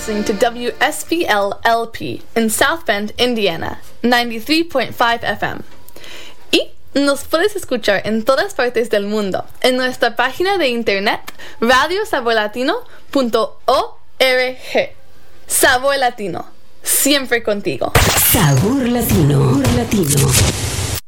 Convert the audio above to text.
listening to WSBL-LP in South Bend, Indiana, 93.5 FM. Y nos puedes escuchar en todas partes del mundo en nuestra página de internet radiosaborlatino.org. Sabor Latino, siempre contigo. Sabor Latino.